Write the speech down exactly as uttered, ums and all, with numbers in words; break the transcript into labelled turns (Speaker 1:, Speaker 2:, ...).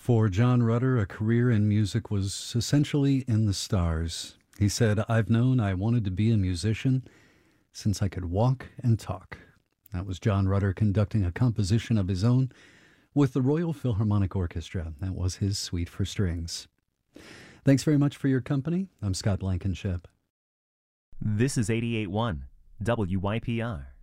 Speaker 1: For John Rutter, a career in music was essentially in the stars. He said, "I've known I wanted to be a musician since I could walk and talk." That was John Rutter conducting a composition of his own with the Royal Philharmonic Orchestra. That was his Suite for Strings. Thanks very much for your company. I'm Scott Blankenship.
Speaker 2: This is eighty-eight point one W Y P R.